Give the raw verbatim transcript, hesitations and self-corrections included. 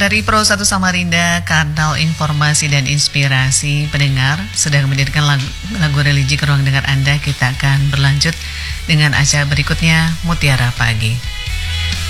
Dari Pro satu Samarinda, kanal informasi dan inspirasi pendengar sedang mendengarkan lagu, lagu religi ke ruang dengar Anda. Kita akan berlanjut dengan acara berikutnya, Mutiara Pagi.